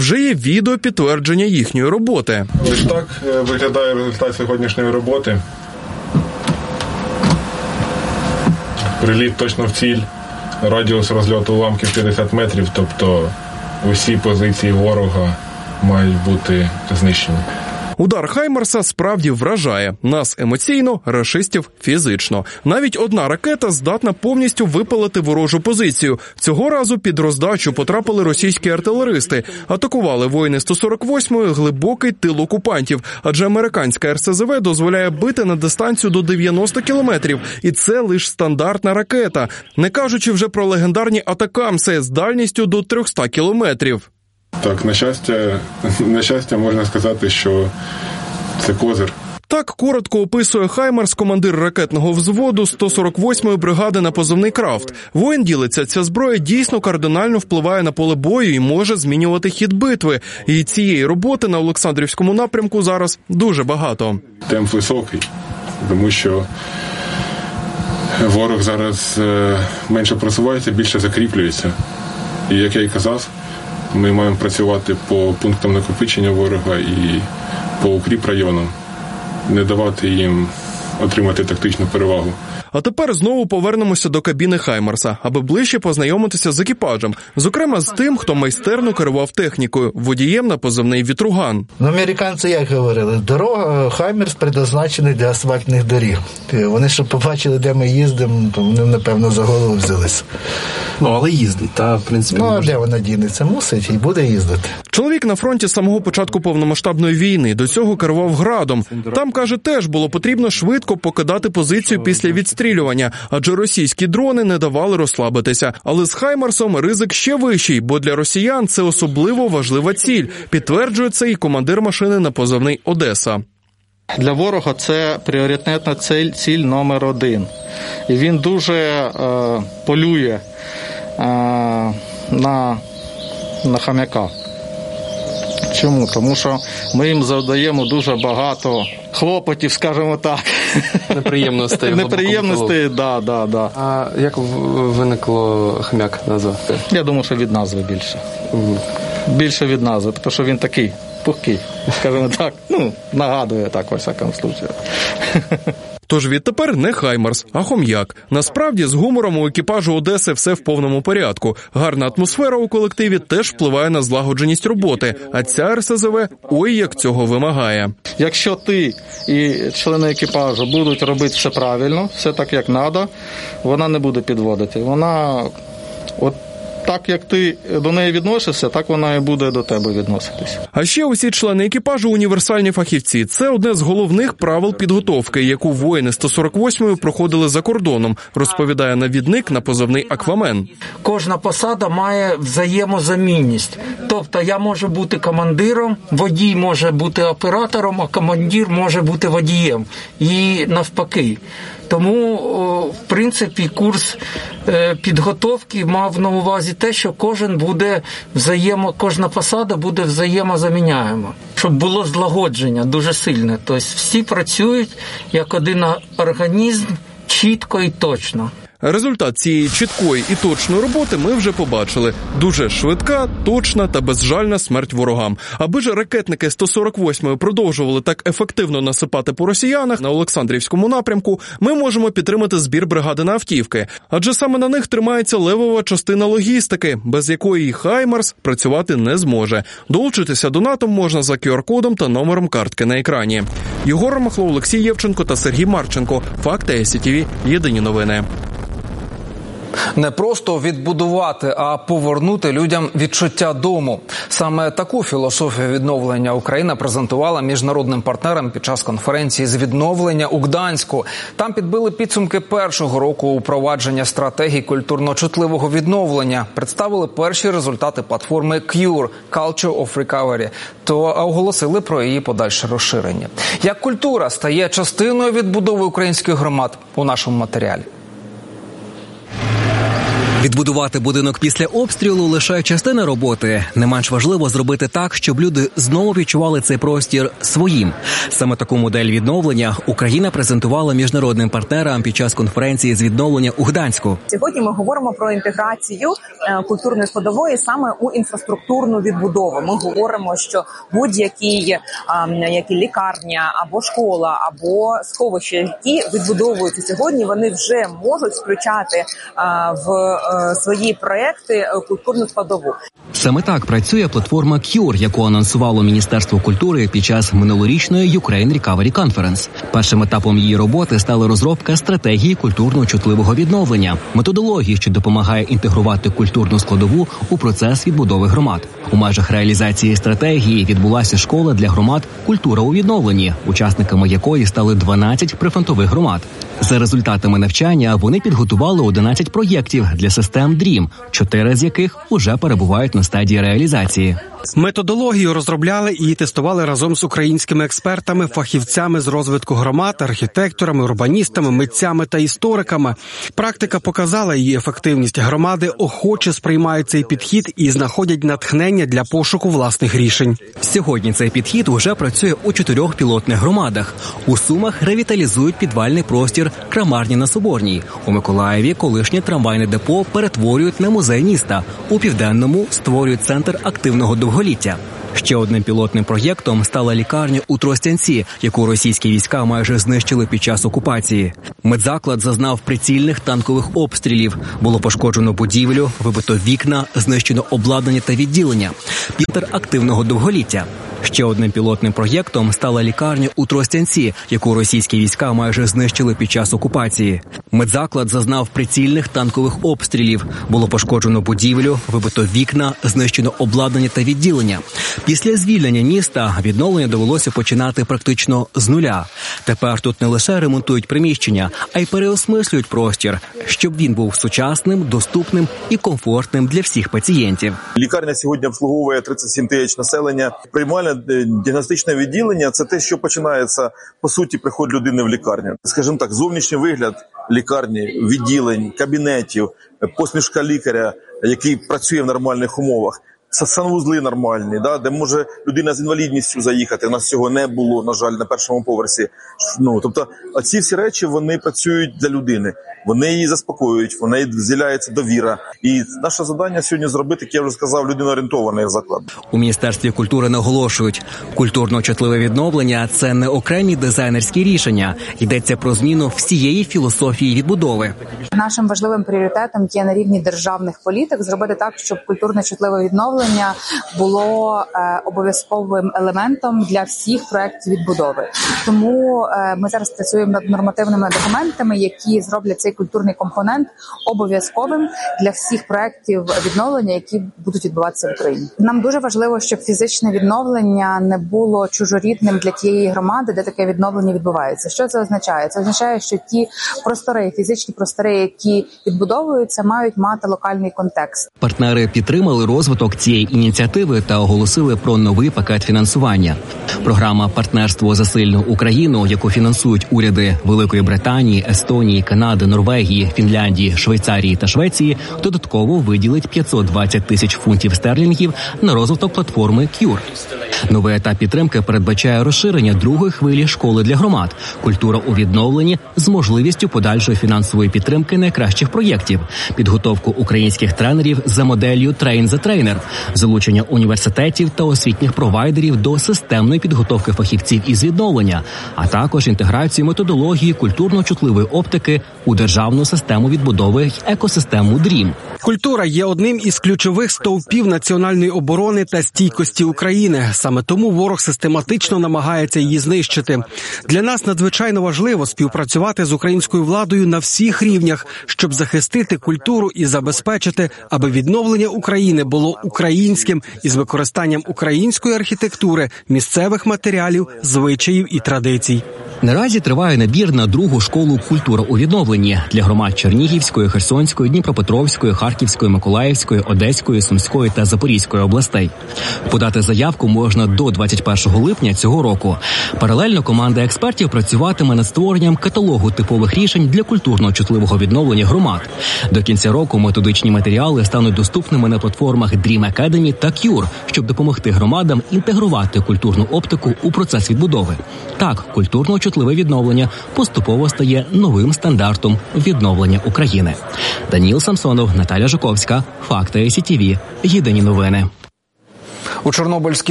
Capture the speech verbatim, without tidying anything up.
вже є відео підтвердження їхньої роботи. Ось так виглядає результат сьогоднішньої роботи. Приліт точно в ціль, радіус розльоту уламків п'ятдесят метрів, тобто усі позиції ворога мають бути знищені. Удар «Хаймарса» справді вражає. Нас емоційно, рашистів фізично. Навіть одна ракета здатна повністю випалити ворожу позицію. Цього разу під роздачу потрапили російські артилеристи. Атакували воїни сто сорок восьмої глибокий тил окупантів, адже американська ер ес зе ве дозволяє бити на дистанцію до дев'яноста кілометрів. І це лише стандартна ракета, не кажучи вже про легендарні «Атакамси» з дальністю до трьохсот кілометрів. Так, на щастя, на щастя, можна сказати, що це козир. Так коротко описує «Хаймарс» командир ракетного взводу сто сорок восьмої бригади на позивний «Крафт». Воїн ділиться, ця зброя дійсно кардинально впливає на поле бою і може змінювати хід битви. І цієї роботи на Олександрівському напрямку зараз дуже багато. Темп високий, тому що ворог зараз менше просувається, більше закріплюється. І, як я й казав, ми маємо працювати по пунктам накопичення ворога і по укріп-районам, не давати їм отримати тактичну перевагу. А тепер знову повернемося до кабіни «Хаймарса», аби ближче познайомитися з екіпажем. Зокрема, з тим, хто майстерно керував технікою, водієм на позивний «Вітруган». Ну, американці як говорили, дорога «Хаймерс» предназначений для асфальтних доріг. Вони, щоб побачили, де ми їздимо, то вони, напевно, за голову взялись. Ну, але їздить, та, в принципі. Ну, а де вона дінеться? Мусить і буде їздити. Чоловік на фронті з самого початку повномасштабної війни, до цього керував «Градом». Там, каже, теж було потрібно швидко покидати позицію після відстрілювання, адже російські дрони не давали розслабитися. Але з «Хаймарсом» ризик ще вищий, бо для росіян це особливо важлива ціль. Підтверджує це і командир машини на позивний «Одеса». Для ворога це пріоритетна ціль, ціль номер один. І він дуже е, полює е, на, на хам'яка. Чому? Тому що ми їм завдаємо дуже багато хлопотів, скажімо так. Неприємностей. Неприємностей, да, да, да. А як виникло хомяк назва? Я думаю, що від назви більше. Угу. Більше від назви, тому що він такий пухкий, скажімо так. Ну, нагадує так, во всякому случаю. Тож відтепер не «Хаймарс», а «Хом'як». Насправді, з гумором у екіпажу «Одеси» все в повному порядку. Гарна атмосфера у колективі теж впливає на злагодженість роботи. А ця ер ес зе ве ой як цього вимагає. Якщо ти і члени екіпажу будуть робити все правильно, все так, як треба, вона не буде підводити. Вона, от так, як ти до неї відносишся, так вона і буде до тебе відноситись. А ще усі члени екіпажу – універсальні фахівці. Це одне з головних правил підготовки, яку воїни сто сорок восьмої проходили за кордоном, розповідає навідник на позивний «Аквамен». Кожна посада має взаємозамінність. Тобто я можу бути командиром, водій може бути оператором, а командир може бути водієм. І навпаки. Тому, в принципі, курс підготовки мав на увазі те, що кожен буде взаємо, кожна посада буде взаємозаміняема. Щоб було злагодження дуже сильне. Тобто всі працюють як один організм, чітко і точно. Результат цієї чіткої і точної роботи ми вже побачили. Дуже швидка, точна та безжальна смерть ворогам. Аби ж ракетники сто сорок восьмої продовжували так ефективно насипати по росіянах на Олександрівському напрямку, ми можемо підтримати збір бригади на автівки. Адже саме на них тримається левова частина логістики, без якої «Хаймарс» працювати не зможе. Долучитися донатом можна за ку ар-кодом та номером картки на екрані. Єгор Ромахло, Олексій Євченко та Сергій Марченко. Факти ай сі ті ві. Єдині новини. Не просто відбудувати, а повернути людям відчуття дому. Саме таку філософію відновлення Україна презентувала міжнародним партнерам під час конференції з відновлення у Гданську. Там підбили підсумки першого року упровадження стратегій культурно-чутливого відновлення. Представили перші результати платформи к'юр – Culture of Recovery, то оголосили про її подальше розширення. Як культура стає частиною відбудови українських громад у нашому матеріалі. Відбудувати будинок після обстрілу – лише частина роботи. Не менш важливо зробити так, щоб люди знову відчували цей простір своїм. Саме таку модель відновлення Україна презентувала міжнародним партнерам під час конференції з відновлення у Гданську. Сьогодні ми говоримо про інтеграцію культурної складової саме у інфраструктурну відбудову. Ми говоримо, що будь-які які лікарня або школа, або сховища, які відбудовуються сьогодні, вони вже можуть включати в свої проекти культурну складову. Саме так працює платформа к'юр, яку анонсувало Міністерство культури під час минулорічної Ukraine Recovery Conference. Першим етапом її роботи стала розробка стратегії культурно-чутливого відновлення, методології, що допомагає інтегрувати культурну складову у процес відбудови громад. У межах реалізації стратегії відбулася школа для громад «Культура у відновленні», учасниками якої стали дванадцять прифронтових громад. За результатами навчання вони підготували одинадцять проєктів для систем дрім, чотири з яких уже перебувають на стадії реалізації. Методологію розробляли і тестували разом з українськими експертами, фахівцями з розвитку громад, архітекторами, урбаністами, митцями та істориками. Практика показала її ефективність. Громади охоче сприймають цей підхід і знаходять натхнення для пошуку власних рішень. Сьогодні цей підхід уже працює у чотирьох пілотних громадах. У Сумах ревіталізують підвальний простір Крамарні на Соборній. У Миколаєві колишнє трамвайне депо перетворюють на музей міста. У Південному створюють центр активного довголіття. Ще одним пілотним проєктом стала лікарня у Тростянці, яку російські війська майже знищили під час окупації. Медзаклад зазнав прицільних танкових обстрілів. Було пошкоджено будівлю, вибито вікна, знищено обладнання та відділення. Центр активного довголіття. Ще одним пілотним проєктом стала лікарня у Тростянці, яку російські війська майже знищили під час окупації. Медзаклад зазнав прицільних танкових обстрілів. Було пошкоджено будівлю, вибито вікна, знищено обладнання та відділення. Після звільнення міста відновлення довелося починати практично з нуля. Тепер тут не лише ремонтують приміщення, а й переосмислюють простір, щоб він був сучасним, доступним і комфортним для всіх пацієнтів. Лікарня сьогодні обслуговує тридцять сім тисяч населення. Приймальне діагностичне відділення – це те, що починається, по суті, приход людини в лікарню. Скажімо так, зовнішній вигляд лікарні, відділень, кабінетів, посмішка лікаря, який працює в нормальних умовах. Санвузли нормальні, да, де може людина з інвалідністю заїхати. У нас цього не було, на жаль, на першому поверсі. Ну, тобто, ці всі речі, вони працюють для людини. Вони її заспокоюють, вони з'являється довіра. І наше завдання сьогодні зробити, як я вже сказав, людиноорієнтований заклад. У Міністерстві культури наголошують, культурно-чутливе відновлення – це не окремі дизайнерські рішення. Йдеться про зміну всієї філософії відбудови. Нашим важливим пріоритетом є на рівні державних політик зробити так, щоб культурно-чутливе відновлення було е, обов'язковим елементом для всіх проєктів відбудови. Тому е, ми зараз працюємо над нормативними документами, які зроблять цей культурний компонент обов'язковим для всіх проєктів відновлення, які будуть відбуватися в Україні. Нам дуже важливо, щоб фізичне відновлення не було чужорідним для тієї громади, де таке відновлення відбувається. Що це означає? Це означає, що ті простори, фізичні простори, які відбудовуються, мають мати локальний контекст. Партнери підтримали розвиток цієї ініціативи та оголосили про новий пакет фінансування. Програма «Партнерство за сильну Україну», яку фінансують уряди Великої Британії, Естонії, Канади, Норвегії, Фінляндії, Швейцарії та Швеції, додатково виділить п'ятсот двадцять тисяч фунтів стерлінгів на розвиток платформи к'юр. Новий етап підтримки передбачає розширення другої хвилі школи для громад, культура у відновленні з можливістю подальшої фінансової підтримки найкращих проєктів, підготовку українських тренерів за моделлю «Train the Trainer», залучення університетів та освітніх провайдерів до системної підготовки фахівців із відновлення, а також інтеграцію методології культурно-чутливої оптики у державну систему відбудови й екосистему дрім. Культура є одним із ключових стовпів національної оборони та стійкості України. Саме тому ворог систематично намагається її знищити. Для нас надзвичайно важливо співпрацювати з українською владою на всіх рівнях, щоб захистити культуру і забезпечити, аби відновлення України було українським із використанням української архітектури, місцевих матеріалів, звичаїв і традицій. Наразі триває набір на другу школу «Культура у відновленні» для громад Чернігівської, Херсонської, Дніпропетровської, Харківської, Миколаївської, Одеської, Сумської та Запорізької областей. Подати заявку можна до двадцять першого липня цього року. Паралельно команда експертів працюватиме над створенням каталогу типових рішень для культурно чутливого відновлення громад. До кінця року методичні матеріали стануть доступними на платформах Dream Academy та Cure, щоб допомогти громадам інтегрувати культурну оптику у процес відбудови. Так, культурно чутливе відновлення поступово стає новим стандартом відновлення України. Даніл Самсонов, Наталя Жуковська, Факти ай сі ті ві. Єдині новини. У Чорнобильській